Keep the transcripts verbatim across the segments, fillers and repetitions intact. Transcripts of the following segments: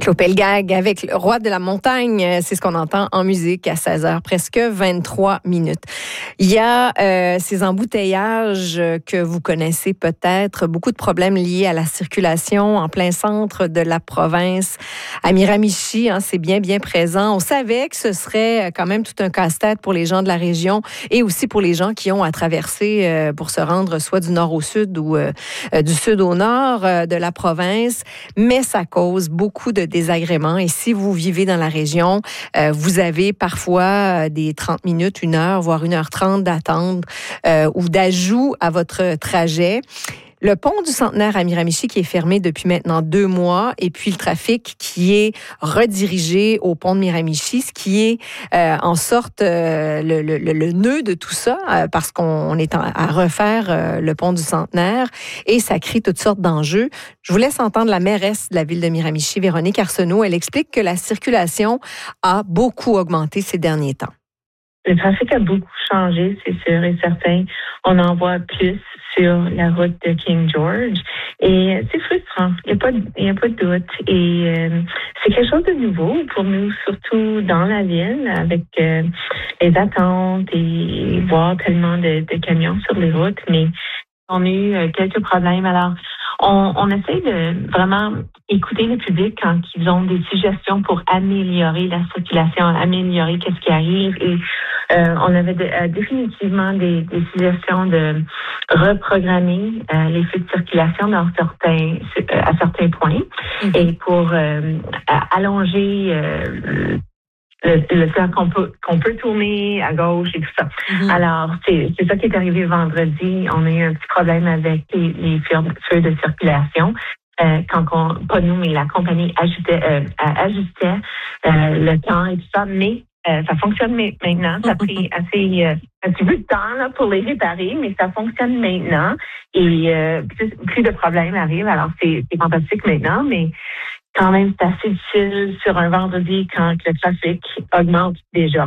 Claude Pelgag avec le roi de la montagne, c'est ce qu'on entend en musique à seize heures, presque vingt-trois minutes. Il y a euh, ces embouteillages que vous connaissez peut-être, beaucoup de problèmes liés à la circulation en plein centre de la province. À Miramichi, hein, c'est bien, bien présent. On savait que ce serait quand même tout un casse-tête pour les gens de la région et aussi pour les gens qui ont à traverser euh, pour se rendre soit du nord au sud ou euh, du sud au nord euh, de la province, mais ça cause beaucoup de désagréments. Et si vous vivez dans la région, euh, vous avez parfois des trente minutes, une heure, voire une heure trente d'attente euh, ou d'ajout à votre trajet. Le pont du Centenaire à Miramichi qui est fermé depuis maintenant deux mois et puis le trafic qui est redirigé au pont de Miramichi, ce qui est euh, en sorte euh, le, le, le nœud de tout ça euh, parce qu'on est en, à refaire euh, le pont du Centenaire et ça crée toutes sortes d'enjeux. Je vous laisse entendre la mairesse de la ville de Miramichi, Véronique Arsenault. Elle explique que la circulation a beaucoup augmenté ces derniers temps. Le trafic a beaucoup changé, c'est sûr et certain. On en voit plus sur la route de King George et c'est frustrant. Il n'y a pas, il y a pas de doute et euh, c'est quelque chose de nouveau pour nous, surtout dans la ville, avec euh, les attentes et voir tellement de, de camions sur les routes. Mais on a eu euh, quelques problèmes. Alors, on, on essaie de vraiment écouter le public quand ils ont des suggestions pour améliorer la circulation, améliorer qu'est-ce qui arrive. Et euh, on avait de, euh, définitivement des, des suggestions de reprogrammer euh, les feux de circulation dans certains, euh, à certains points mm-hmm. et pour euh, allonger euh, le, le temps qu'on peut, qu'on peut tourner à gauche et tout ça. Mm-hmm. Alors, c'est, c'est ça qui est arrivé vendredi. On a eu un petit problème avec les, les feux de circulation. Euh, quand on, pas nous, mais la compagnie ajustait, euh, ajustait euh, le temps et tout ça. Mais euh, ça fonctionne maintenant. Ça a pris assez, euh, un petit peu de temps là, pour les réparer, mais ça fonctionne maintenant. Et euh, plus, plus de problèmes arrivent. Alors, c'est, c'est fantastique maintenant, mais quand même, c'est assez difficile sur un vendredi quand le trafic augmente déjà.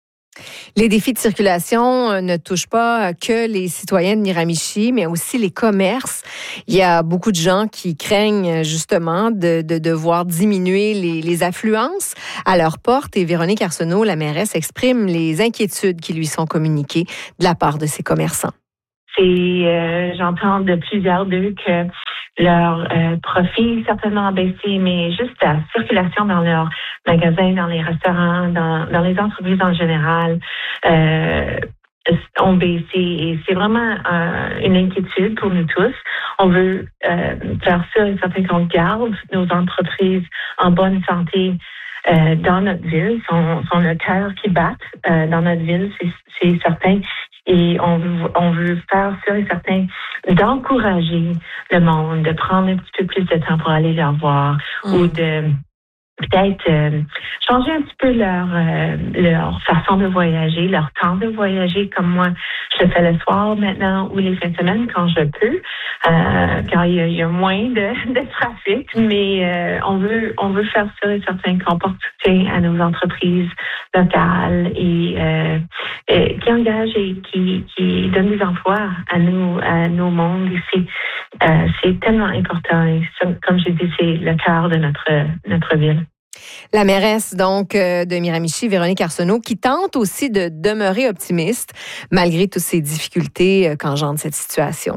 Les défis de circulation ne touchent pas que les citoyens de Miramichi, mais aussi les commerces. Il y a beaucoup de gens qui craignent justement de, de devoir diminuer les, les affluences à leur porte. Et Véronique Arsenault, la mairesse, exprime les inquiétudes qui lui sont communiquées de la part de ces commerçants. C'est, euh, j'entends de plusieurs d'eux que leur euh, profit certainement a baissé, mais juste la circulation dans leurs magasins, dans les restaurants, dans, dans les entreprises en général, euh, ont baissé. Et c'est vraiment euh, une inquiétude pour nous tous. On veut euh, faire ça et certain qu'on garde nos entreprises en bonne santé euh, dans notre ville. Sont, sont le cœur qui bat euh, dans notre ville, c'est, c'est certain. Et on veut, on veut faire ça et certain d'encourager le monde, de prendre un petit peu plus de temps pour aller leur voir mmh. ou de peut-être euh, changer un petit peu leur euh, leur façon de voyager, leur temps de voyager, comme moi, je le fais le soir maintenant ou les fins de semaine quand je peux, euh, car il y, a, il y a moins de, de trafic, mais euh, on veut on veut faire ça et certain qu'on porte soutien à nos entreprises locales et, euh, et qui engagent et qui, qui donnent des emplois à nous à nos mondes ici. Euh, c'est tellement important et ça, comme je dis, c'est le cœur de notre notre ville. La mairesse donc de Miramichi, Véronique Arsenault, qui tente aussi de demeurer optimiste malgré toutes ces difficultés qu'engendre cette situation.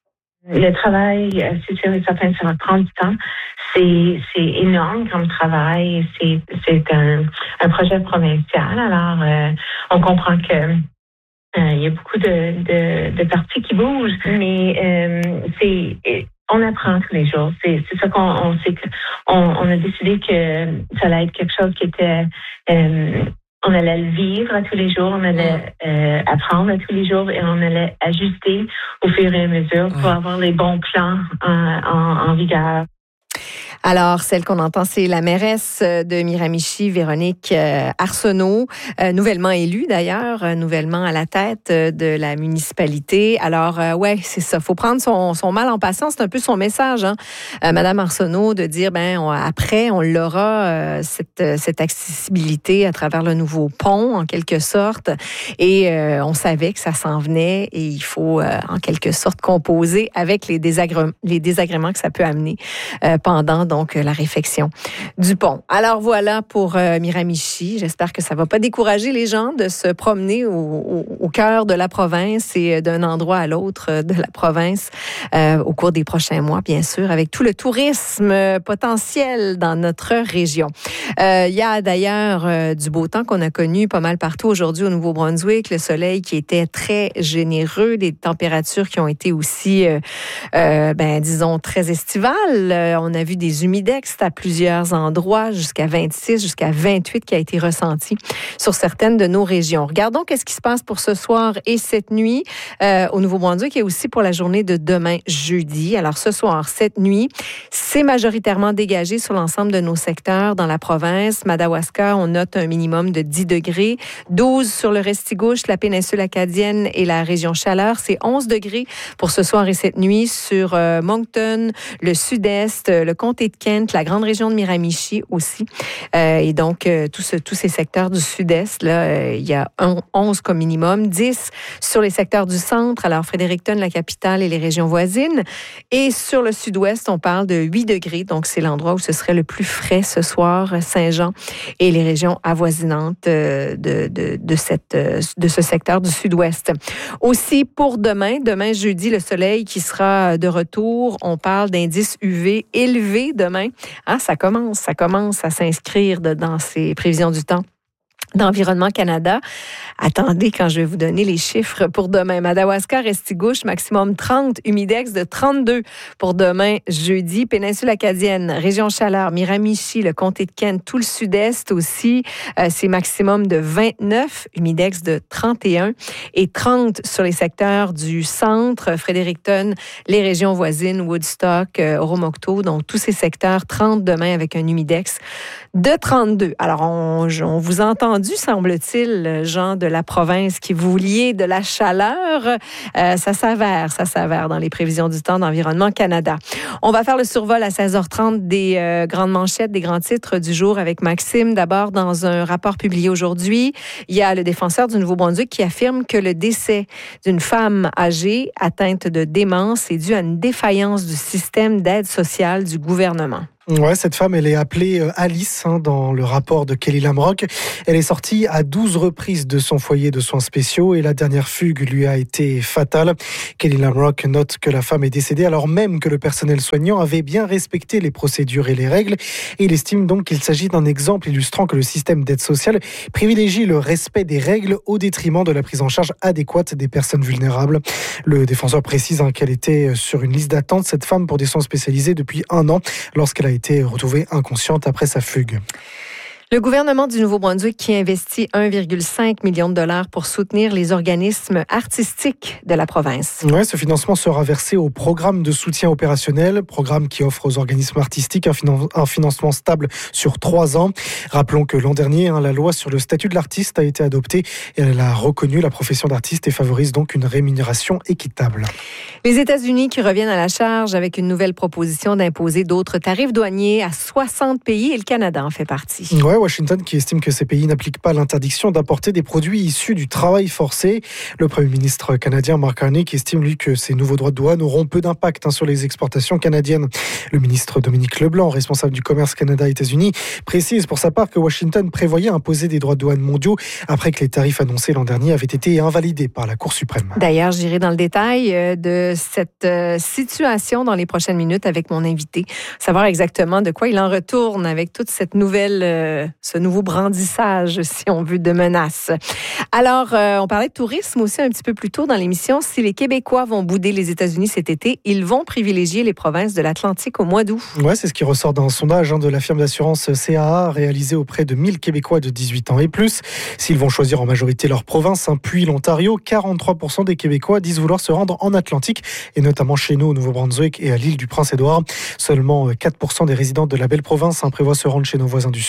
Le travail, c'est sûr et certain, ça va prendre du temps. C'est, c'est énorme comme travail. C'est, c'est un, un projet provincial. Alors, euh, on comprend que euh, il y a beaucoup de, de, de parties qui bougent, mais euh, c'est on apprend tous les jours. C'est, c'est ça qu'on on sait que on, on a décidé que ça allait être quelque chose qui était euh, on allait le vivre à tous les jours, on allait euh, apprendre à tous les jours et on allait ajuster au fur et à mesure pour avoir les bons plans en, en, en vigueur. Alors, celle qu'on entend, c'est la mairesse de Miramichi, Véronique Arsenault, euh, nouvellement élue d'ailleurs, euh, nouvellement à la tête de la municipalité. Alors, euh, ouais, c'est ça. Faut prendre son, son mal en patience. C'est un peu son message, hein, euh, Madame Arsenault, de dire, ben, on, après, on l'aura euh, cette, cette accessibilité à travers le nouveau pont, en quelque sorte. Et euh, on savait que ça s'en venait et il faut, euh, en quelque sorte, composer avec les, désagré- les désagréments que ça peut amener euh, pendant donc donc la réfection du pont. Alors voilà pour euh, Miramichi. J'espère que ça ne va pas décourager les gens de se promener au, au, au cœur de la province et d'un endroit à l'autre de la province euh, au cours des prochains mois, bien sûr, avec tout le tourisme potentiel dans notre région. Euh, il y a d'ailleurs euh, du beau temps qu'on a connu pas mal partout aujourd'hui au Nouveau-Brunswick. Le soleil qui était très généreux, des températures qui ont été aussi, euh, euh, ben, disons, très estivales. Euh, on a vu des humidex à plusieurs endroits, jusqu'à vingt-six, jusqu'à vingt-huit qui a été ressenti sur certaines de nos régions. Regardons qu'est-ce qui se passe pour ce soir et cette nuit euh, au Nouveau-Brunswick et aussi pour la journée de demain, jeudi. Alors ce soir, cette nuit, c'est majoritairement dégagé sur l'ensemble de nos secteurs dans la province. Madawaska, on note un minimum de dix degrés, douze sur le Restigouche, la péninsule acadienne et la région Chaleur. C'est onze degrés pour ce soir et cette nuit sur euh, Moncton, le sud-est, le comté de Kent, la grande région de Miramichi aussi. Euh, et donc, euh, tout ce, tous ces secteurs du sud-est, là, euh, il y a un, onze comme minimum, dix sur les secteurs du centre, alors Fredericton, la capitale et les régions voisines. Et sur le sud-ouest, on parle de huit degrés, donc c'est l'endroit où ce serait le plus frais ce soir, Saint-Jean et les régions avoisinantes euh, de, de, de, cette, euh, de ce secteur du sud-ouest. Aussi, pour demain, demain jeudi, le soleil qui sera de retour, on parle d'indice U V élevé demain. Ah, ça commence, ça commence à s'inscrire de, dans ces prévisions du temps d'Environnement Canada. Attendez quand je vais vous donner les chiffres pour demain. Madawaska, Restigouche, maximum trente, humidex de trente-deux pour demain, jeudi. Péninsule acadienne, région Chaleur, Miramichi, le comté de Kent, tout le sud-est aussi, euh, c'est maximum de vingt-neuf, humidex de trente et un et trente sur les secteurs du centre, Fredericton, les régions voisines, Woodstock, euh, Oromocto, donc tous ces secteurs, trente demain avec un humidex de trente-deux. Alors, on, on vous a entendu, semble-t-il, gens de la province qui vouliez de la chaleur. Euh, ça s'avère, ça s'avère dans les prévisions du temps d'Environnement Canada. On va faire le survol à seize heures trente des euh, grandes manchettes, des grands titres du jour avec Maxime. D'abord, dans un rapport publié aujourd'hui, il y a le défenseur du Nouveau-Brunswick qui affirme que le décès d'une femme âgée atteinte de démence est dû à une défaillance du système d'aide sociale du gouvernement. Ouais, cette femme, elle est appelée Alice hein, dans le rapport de Kelly Lamrock. Elle est sortie à douze reprises de son foyer de soins spéciaux et la dernière fugue lui a été fatale. Kelly Lamrock note que la femme est décédée alors même que le personnel soignant avait bien respecté les procédures et les règles. Et il estime donc qu'il s'agit d'un exemple illustrant que le système d'aide sociale privilégie le respect des règles au détriment de la prise en charge adéquate des personnes vulnérables. Le défenseur précise hein, qu'elle était sur une liste d'attente, cette femme, pour des soins spécialisés depuis un an lorsqu'elle a été retrouvée inconsciente après sa fugue. Le gouvernement du Nouveau-Brunswick qui investit un virgule cinq million de dollars pour soutenir les organismes artistiques de la province. Ouais, ce financement sera versé au programme de soutien opérationnel, programme qui offre aux organismes artistiques un, finan- un financement stable sur trois ans. Rappelons que l'an dernier, hein, la loi sur le statut de l'artiste a été adoptée et elle a reconnu la profession d'artiste et favorise donc une rémunération équitable. Les États-Unis qui reviennent à la charge avec une nouvelle proposition d'imposer d'autres tarifs douaniers à soixante pays et le Canada en fait partie. Ouais, Washington qui estime que ces pays n'appliquent pas l'interdiction d'importer des produits issus du travail forcé. Le Premier ministre canadien Mark Carney qui estime lui que ces nouveaux droits de douane auront peu d'impact hein, sur les exportations canadiennes. Le ministre Dominique Leblanc, responsable du commerce Canada-États-Unis, précise pour sa part que Washington prévoyait imposer des droits de douane mondiaux après que les tarifs annoncés l'an dernier avaient été invalidés par la Cour suprême. D'ailleurs, j'irai dans le détail de cette situation dans les prochaines minutes avec mon invité, savoir exactement de quoi il en retourne avec toute cette nouvelle ce nouveau brandissage, si on veut, de menaces. Alors, euh, on parlait de tourisme aussi un petit peu plus tôt dans l'émission. Si les Québécois vont bouder les États-Unis cet été, ils vont privilégier les provinces de l'Atlantique au mois d'août. Ouais, c'est ce qui ressort d'un sondage hein, de la firme d'assurance C A A réalisé auprès de mille Québécois de dix-huit ans et plus. S'ils vont choisir en majorité leur province, hein, puis l'Ontario, quarante-trois pour cent des Québécois disent vouloir se rendre en Atlantique, et notamment chez nous au Nouveau-Brunswick et à l'île du Prince-Édouard. Seulement quatre pour cent des résidents de la belle province hein, prévoient se rendre chez nos voisins du Sud.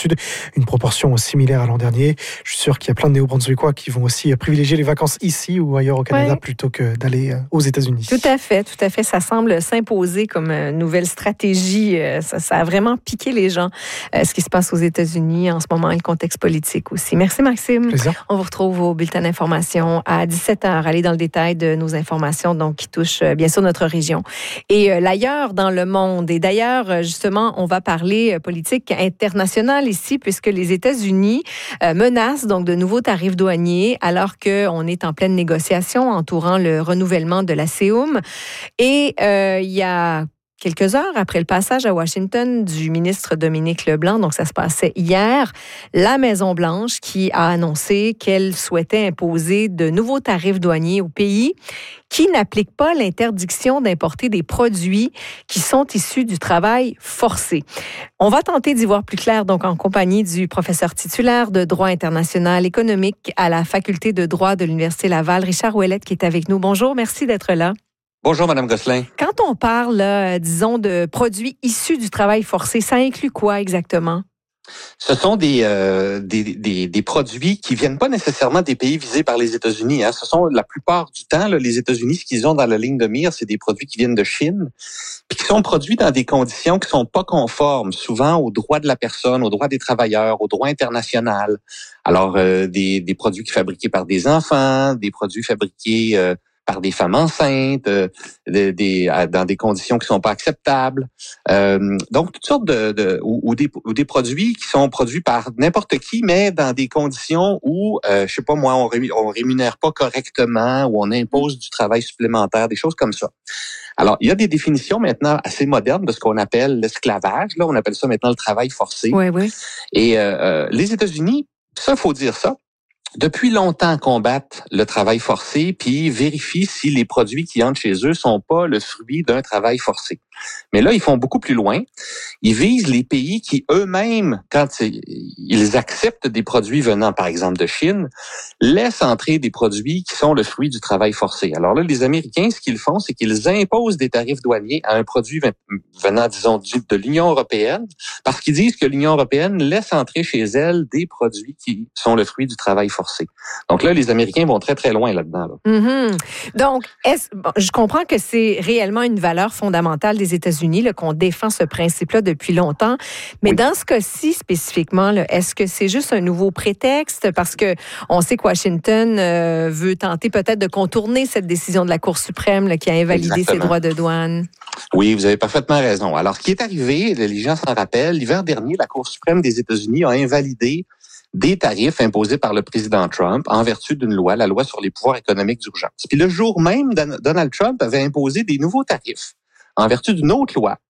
une proportion similaire à l'an dernier. Je suis sûr qu'il y a plein de Néo-Brunswickois qui vont aussi privilégier les vacances ici ou ailleurs au Canada ouais. plutôt que d'aller aux États-Unis. Tout à fait, tout à fait. Ça semble s'imposer comme nouvelle stratégie. Ça, ça a vraiment piqué les gens, ce qui se passe aux États-Unis en ce moment et le contexte politique aussi. Merci Maxime. Plaisir. On vous retrouve au bulletin d'information à dix-sept heures. Allez dans le détail de nos informations donc, qui touchent bien sûr notre région. Et euh, l'ailleurs dans le monde. Et d'ailleurs, justement, on va parler euh, politique internationale ici puisque les États-Unis euh, menacent donc de nouveaux tarifs douaniers alors qu'on est en pleine négociation entourant le renouvellement de la C E U M. Et euh, il y a quelques heures après le passage à Washington du ministre Dominique Leblanc, donc ça se passait hier, la Maison-Blanche qui a annoncé qu'elle souhaitait imposer de nouveaux tarifs douaniers au pays qui n'appliquent pas l'interdiction d'importer des produits qui sont issus du travail forcé. On va tenter d'y voir plus clair donc en compagnie du professeur titulaire de droit international économique à la faculté de droit de l'Université Laval, Richard Ouellette, qui est avec nous. Bonjour, merci d'être là. Bonjour, Madame Gosselin. Quand on parle, euh, disons, de produits issus du travail forcé, ça inclut quoi exactement? Ce sont des, euh, des, des, des produits qui viennent pas nécessairement des pays visés par les États-Unis. Hein. Ce sont la plupart du temps, là, les États-Unis, ce qu'ils ont dans la ligne de mire, c'est des produits qui viennent de Chine, puis qui sont produits dans des conditions qui sont pas conformes, souvent aux droits de la personne, aux droits des travailleurs, au droit international. Alors, euh, des, des produits fabriqués par des enfants, des produits fabriqués euh, par des femmes enceintes, euh, des, des, dans des conditions qui sont pas acceptables. Euh, donc, toutes sortes de... de ou, ou, des, ou des produits qui sont produits par n'importe qui, mais dans des conditions où, euh, je sais pas moi, on, ré, on rémunère pas correctement, ou on impose du travail supplémentaire, des choses comme ça. Alors, il y a des définitions maintenant assez modernes de ce qu'on appelle l'esclavage. Là, on appelle ça maintenant le travail forcé. Oui, oui. Et euh, euh, les États-Unis, ça, faut dire ça, depuis longtemps combattent le travail forcé puis vérifient si les produits qui entrent chez eux sont pas le fruit d'un travail forcé. Mais là, ils font beaucoup plus loin. Ils visent les pays qui eux-mêmes, quand ils acceptent des produits venant, par exemple, de Chine, laissent entrer des produits qui sont le fruit du travail forcé. Alors là, les Américains, ce qu'ils font, c'est qu'ils imposent des tarifs douaniers à un produit venant, disons, de l'Union européenne, parce qu'ils disent que l'Union européenne laisse entrer chez elle des produits qui sont le fruit du travail forcé. Donc là, les Américains vont très, très loin là-dedans. Là. Mm-hmm. Donc, est-ce, bon, je comprends que c'est réellement une valeur fondamentale des États-Unis, là, qu'on défend ce principe-là depuis longtemps. Mais oui. Dans ce cas-ci spécifiquement, là, est-ce que c'est juste un nouveau prétexte? Parce que on sait que Washington euh, veut tenter peut-être de contourner cette décision de la Cour suprême là, qui a invalidé Exactement. Ses droits de douane. Oui, vous avez parfaitement raison. Alors, ce qui est arrivé, les gens s'en rappellent, l'hiver dernier, la Cour suprême des États-Unis a invalidé des tarifs imposés par le président Trump en vertu d'une loi, la loi sur les pouvoirs économiques d'urgence. Puis le jour même, Donald Trump avait imposé des nouveaux tarifs en vertu d'une autre loi,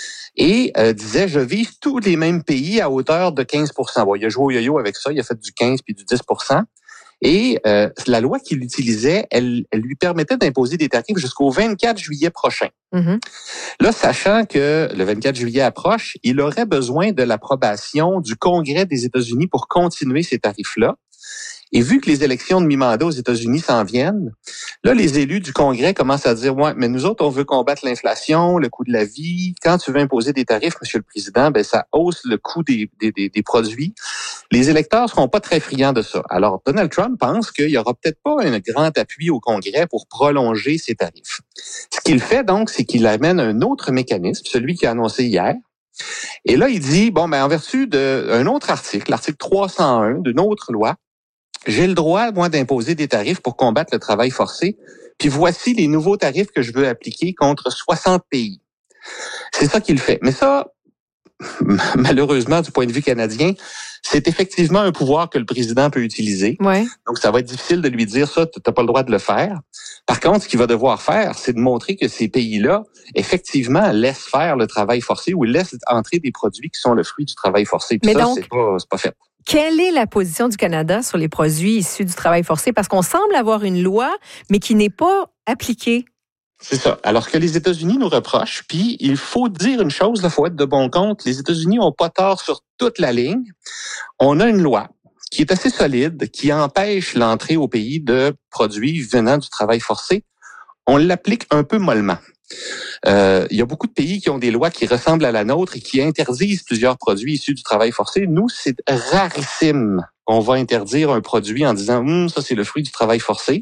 et euh, disait, je vise tous les mêmes pays à hauteur de quinze pour cent. Bon, il a joué au yo-yo avec ça, il a fait du quinze puis du dix pour cent. Et euh, la loi qu'il utilisait, elle, elle lui permettait d'imposer des tarifs jusqu'au vingt-quatre juillet prochain. Mm-hmm. Là, sachant que le vingt-quatre juillet approche, il aurait besoin de l'approbation du Congrès des États-Unis pour continuer ces tarifs-là. Et vu que les élections de mi-mandat aux États-Unis s'en viennent, là, les élus du Congrès commencent à dire, ouais, mais nous autres, on veut combattre l'inflation, le coût de la vie. Quand tu veux imposer des tarifs, Monsieur le Président, ben ça hausse le coût des, des, des, des produits. Les électeurs seront pas très friands de ça. Alors, Donald Trump pense qu'il y aura peut-être pas un grand appui au Congrès pour prolonger ces tarifs. Ce qu'il fait, donc, c'est qu'il amène un autre mécanisme, celui qu'il a annoncé hier. Et là, il dit, bon, ben en vertu d'un autre article, l'article trois cent un d'une autre loi, j'ai le droit, moi, d'imposer des tarifs pour combattre le travail forcé. Puis voici les nouveaux tarifs que je veux appliquer contre soixante pays. C'est ça qu'il fait. Mais ça, malheureusement, du point de vue canadien, c'est effectivement un pouvoir que le président peut utiliser. Ouais. Donc, ça va être difficile de lui dire ça, tu n'as pas le droit de le faire. Par contre, ce qu'il va devoir faire, c'est de montrer que ces pays-là, effectivement, laissent faire le travail forcé ou laissent entrer des produits qui sont le fruit du travail forcé. Puis Mais ça, donc, c'est pas, c'est pas fait. Quelle est la position du Canada sur les produits issus du travail forcé? Parce qu'on semble avoir une loi, mais qui n'est pas appliquée. C'est ça. Alors que les États-Unis nous reprochent, puis il faut dire une chose, il faut être de bon compte, les États-Unis n'ont pas tort sur toute la ligne. On a une loi qui est assez solide, qui empêche l'entrée au pays de produits venant du travail forcé. On l'applique un peu mollement. Euh, il y a beaucoup de pays qui ont des lois qui ressemblent à la nôtre et qui interdisent plusieurs produits issus du travail forcé. Nous, c'est rarissime qu'on va interdire un produit en disant hum, ça, c'est le fruit du travail forcé.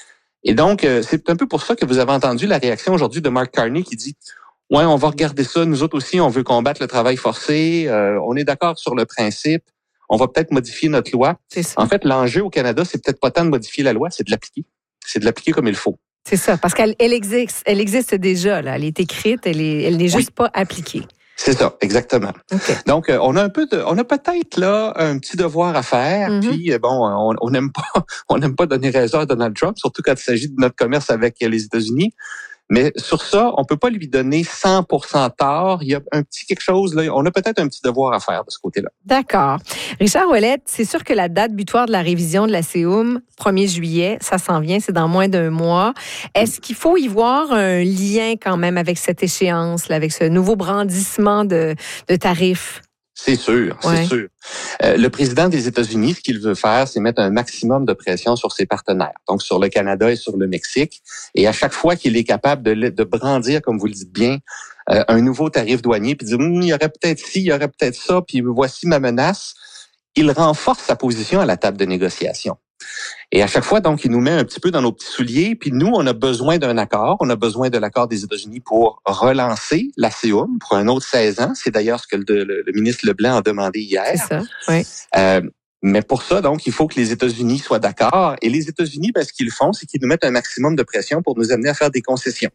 Et donc, euh, c'est un peu pour ça que vous avez entendu la réaction aujourd'hui de Mark Carney qui dit « Ouais, on va regarder ça. Nous autres aussi, on veut combattre le travail forcé. Euh, on est d'accord sur le principe. On va peut-être modifier notre loi. » En fait, l'enjeu au Canada, c'est peut-être pas tant de modifier la loi, c'est de l'appliquer. C'est de l'appliquer comme il faut. C'est ça, parce qu'elle elle existe, elle existe déjà. Là. Elle est écrite, elle est, elle n'est juste oui. pas appliquée. C'est ça, exactement. Okay. Donc, euh, on a un peu de, on a peut-être là un petit devoir à faire. Mm-hmm. Puis, bon, on n'aime pas, on n'aime pas donner raison à Donald Trump, surtout quand il s'agit de notre commerce avec les États-Unis. Mais sur ça, on peut pas lui donner cent pour cent tort. Il y a un petit quelque chose là. On a peut-être un petit devoir à faire de ce côté-là. D'accord. Richard Ouellette, c'est sûr que la date butoir de la révision de la C O M, premier juillet, ça s'en vient, c'est dans moins d'un mois. Est-ce qu'il faut y voir un lien quand même avec cette échéance, là, avec ce nouveau brandissement de, de tarifs? C'est sûr, ouais. c'est sûr. Euh, le président des États-Unis, ce qu'il veut faire, c'est mettre un maximum de pression sur ses partenaires, donc sur le Canada et sur le Mexique. Et à chaque fois qu'il est capable de, de brandir, comme vous le dites bien, euh, un nouveau tarif douanier, puis dire hm, il y aurait peut-être ci, il y aurait peut-être ça, puis voici ma menace, il renforce sa position à la table de négociation. Et à chaque fois, donc, il nous met un petit peu dans nos petits souliers. Puis nous, on a besoin d'un accord. On a besoin de l'accord des États-Unis pour relancer la C O M pour un autre seize ans. C'est d'ailleurs ce que le, le, le ministre Leblanc a demandé hier. C'est ça, oui. Euh, mais pour ça, donc, il faut que les États-Unis soient d'accord. Et les États-Unis, ben, ce qu'ils font, c'est qu'ils nous mettent un maximum de pression pour nous amener à faire des concessions.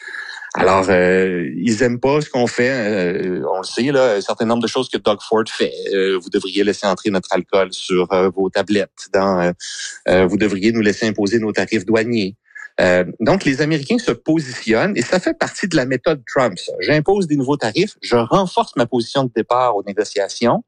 Alors, euh, ils aiment pas ce qu'on fait. Euh, on le sait, là, un certain nombre de choses que Doug Ford fait. Euh, vous devriez laisser entrer notre alcool sur euh, vos tablettes. Dans, euh, euh, vous devriez nous laisser imposer nos tarifs douaniers. Euh, donc, les Américains se positionnent et ça fait partie de la méthode Trump. Ça. J'impose des nouveaux tarifs, je renforce ma position de départ aux négociations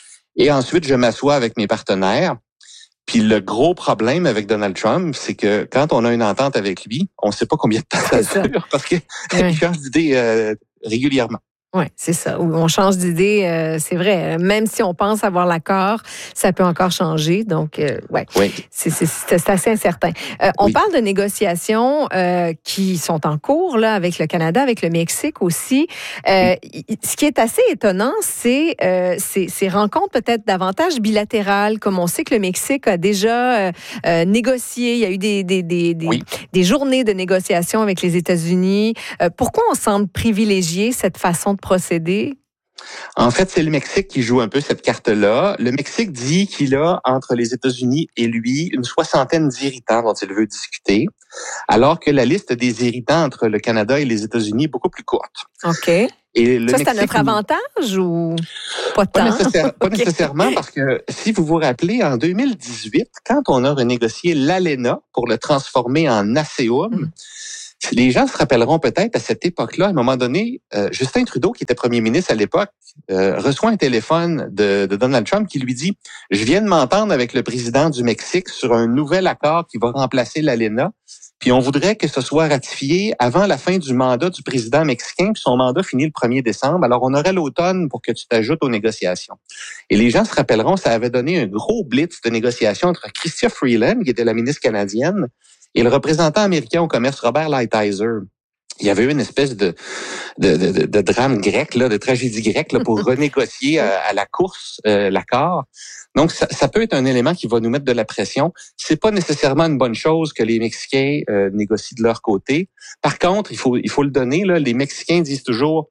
et ensuite, je m'assois avec mes partenaires. Puis le gros problème avec Donald Trump, c'est que quand on a une entente avec lui, on ne sait pas combien de temps ça dure parce qu'il oui. change d'idée euh, régulièrement. Oui, c'est ça. On change d'idée, euh, c'est vrai. Même si on pense avoir l'accord, ça peut encore changer. Donc, euh, ouais, oui. c'est, c'est, c'est assez incertain. Euh, on oui. parle de négociations euh, qui sont en cours là avec le Canada, avec le Mexique aussi. Euh, oui. Ce qui est assez étonnant, c'est euh, ces, ces rencontres peut-être davantage bilatérales, comme on sait que le Mexique a déjà euh, euh, négocié. Il y a eu des, des, des, des, oui. des journées de négociation avec les États-Unis. Euh, pourquoi on semble privilégier cette façon de procéder? En fait, c'est le Mexique qui joue un peu cette carte-là. Le Mexique dit qu'il a, entre les États-Unis et lui, une soixantaine d'irritants dont il veut discuter, alors que la liste des irritants entre le Canada et les États-Unis est beaucoup plus courte. OK. Et le ça, Mexique, c'est à notre avantage ou pas tant? Pas, nécessaire, pas okay. nécessairement, parce que si vous vous rappelez, en deux mille dix-huit, quand on a renégocié l'ALENA pour le transformer en A C O M, mm. les gens se rappelleront peut-être à cette époque-là, à un moment donné, euh, Justin Trudeau, qui était premier ministre à l'époque, euh, reçoit un téléphone de, de Donald Trump qui lui dit « Je viens de m'entendre avec le président du Mexique sur un nouvel accord qui va remplacer l'ALENA, puis on voudrait que ce soit ratifié avant la fin du mandat du président mexicain, puis son mandat finit le premier décembre. Alors, on aurait l'automne pour que tu t'ajoutes aux négociations. » Et les gens se rappelleront, ça avait donné un gros blitz de négociations entre Chrystia Freeland, qui était la ministre canadienne, et le représentant américain au commerce, Robert Lighthizer. Il y avait eu une espèce de, de, de, de drame grec, là, de tragédie grecque là, pour renégocier à, à la course euh, l'accord. Donc, ça, ça peut être un élément qui va nous mettre de la pression. C'est pas nécessairement une bonne chose que les Mexicains euh, négocient de leur côté. Par contre, il faut, il faut le donner, là, les Mexicains disent toujours,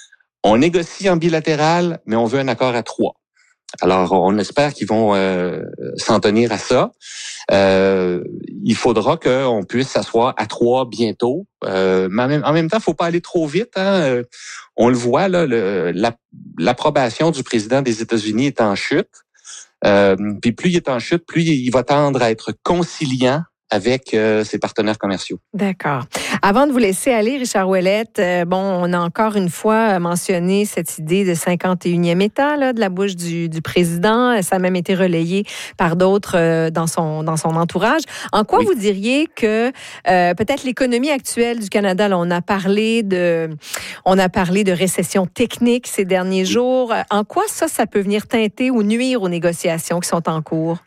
on négocie en bilatéral, mais on veut un accord à trois. Alors, on espère qu'ils vont euh, s'en tenir à ça. Euh, il faudra qu'on puisse s'asseoir à trois bientôt. Euh, mais en même, en même temps, il ne faut pas aller trop vite. Hein. On le voit, là, le, la, l'approbation du président des États-Unis est en chute. Euh, puis plus il est en chute, plus il va tendre à être conciliant avec euh, ses partenaires commerciaux. D'accord. Avant de vous laisser aller, Richard Ouellette, euh, bon, on a encore une fois mentionné cette idée de cinquante et unième État là, de la bouche du, du président. Ça a même été relayé par d'autres euh, dans son dans son entourage. En quoi oui. vous diriez que euh, peut-être l'économie actuelle du Canada, là, on a parlé de on a parlé de récession technique ces derniers jours. En quoi ça, ça peut venir teinter ou nuire aux négociations qui sont en cours?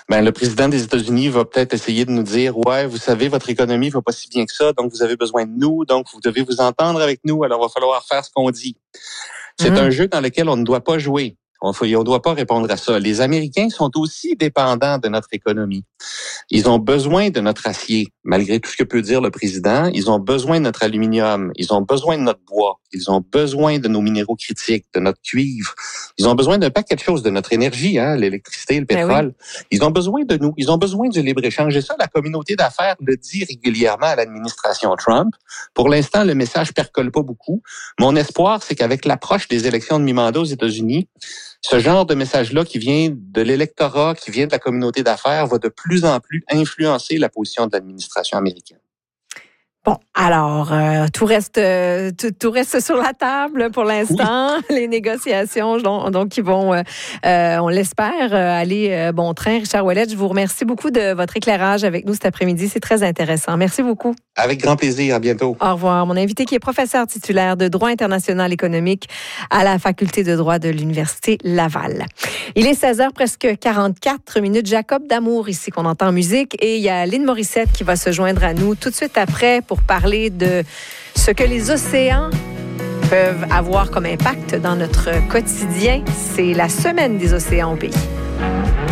ben, le président des États-Unis va peut-être essayer de nous dire, ouais, vous savez, votre économie va pas si bien que ça, donc vous avez besoin de nous, donc vous devez vous entendre avec nous, alors il va falloir faire ce qu'on dit. C'est mmh. un jeu dans lequel on ne doit pas jouer. On ne doit pas répondre à ça. Les Américains sont aussi dépendants de notre économie. Ils ont besoin de notre acier, malgré tout ce que peut dire le président. Ils ont besoin de notre aluminium. Ils ont besoin de notre bois. Ils ont besoin de nos minéraux critiques, de notre cuivre. Ils ont besoin d'un paquet de choses, de notre énergie, hein, l'électricité, le pétrole. Oui. Ils ont besoin de nous. Ils ont besoin du libre-échange. Et ça, la communauté d'affaires le dit régulièrement à l'administration Trump. Pour l'instant, le message percole pas beaucoup. Mon espoir, c'est qu'avec l'approche des élections de mi-mandat aux États-Unis, ce genre de message-là qui vient de l'électorat, qui vient de la communauté d'affaires, va de plus en plus influencer la position de l'administration américaine. Bon, alors, euh, tout reste euh, tout, tout reste sur la table pour l'instant. Oui. Les négociations, donc, donc qui vont, euh, euh, on l'espère, euh, aller euh, bon train. Richard Ouellet, je vous remercie beaucoup de votre éclairage avec nous cet après-midi. C'est très intéressant. Merci beaucoup. Avec grand plaisir. À bientôt. Au revoir. Mon invité qui est professeur titulaire de droit international économique à la faculté de droit de l'Université Laval. Il est seize heures presque quarante-quatre minutes. Jacob Damour ici qu'on entend en musique et il y a Lynn Morissette qui va se joindre à nous tout de suite après pour parler de ce que les océans peuvent avoir comme impact dans notre quotidien. C'est la semaine des océans au pays.